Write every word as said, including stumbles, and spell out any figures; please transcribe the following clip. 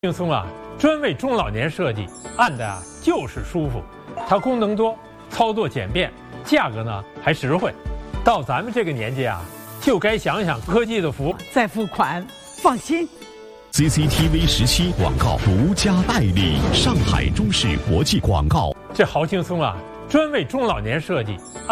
轻松啊，专为中老年设计，按的啊就是舒服。它功能多，操作简便，价格呢还实惠。到咱们这个年纪啊，就该想想科技的福。 再付款，放心。 C C T V 十七广告独家代理，上海中视国际广告。 这豪轻松啊，专为中老年设计。